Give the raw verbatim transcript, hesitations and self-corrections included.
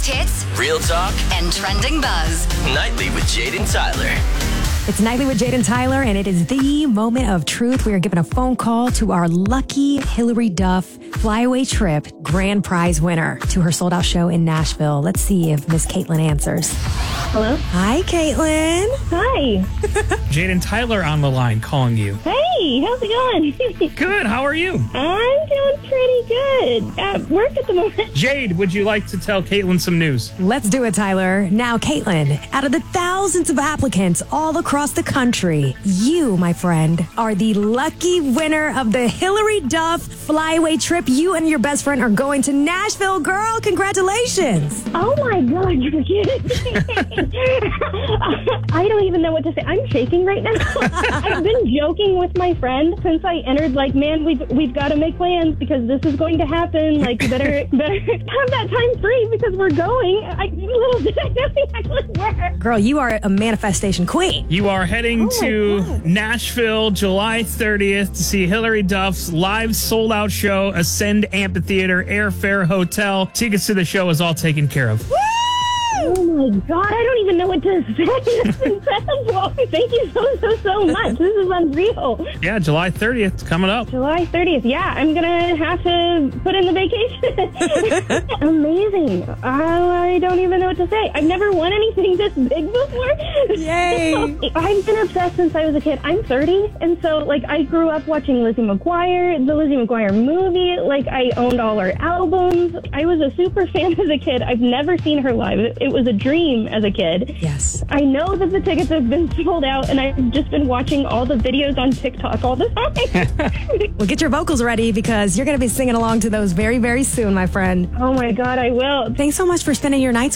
Biggest hits, real talk, and trending buzz. Nightly with Jade and Tyler. It's Nightly with Jade and Tyler, and it is the moment of truth. We are giving a phone call to our lucky Hilary Duff flyaway trip grand prize winner to her sold-out show in Nashville. Let's see if Miss Caitlin answers. Hello? Hi, Caitlin. Hi. Jade and Tyler on the line calling you. Hey, how's it going? Good, how are you? I'm doing pretty good. At work at the moment. Jade, would you like to tell Caitlin some news? Let's do it, Tyler. Now, Caitlin, out of the thousands of applicants all across the country, you, my friend, are the lucky winner of the Hilary Duff flyaway trip. You and your best friend are going to Nashville, girl. Congratulations. Oh my God, you're kidding. I don't even know what to say. I'm shaking right now. I've been joking with my friend since I entered, like, man, we've we've got to make plans because this is going to happen. Like, you better better have that time free because we're going. I little did I know it actually work. Girl, you are a manifestation queen. You are heading Oh to God. Nashville July thirtieth to see Hilary Duff's live sold-out show, Ascend Amphitheater, airfare, hotel. Tickets to the show is all taken care of. Oh my God, I don't even know what to say. That's incredible. Thank you so, so, so much. This is unreal. Yeah, July thirtieth, it's coming up. July thirtieth. Yeah, I'm going to have to put in the vacation. Amazing. I don't even know what to say. I've never won anything this big before. Yay. So, I've been obsessed since I was a kid. I'm thirty, and so, like, I grew up watching Lizzie McGuire, the Lizzie McGuire movie. Like, I owned all her albums. I was a super fan as a kid. I've never seen her live. It, it was a dream as a kid. Yes. I know that the tickets have been sold out, and I've just been watching all the videos on TikTok all the time. Well, get your vocals ready because you're going to be singing along to those very, very soon, my friend. Oh my God, I will. Thanks so much for spending your nights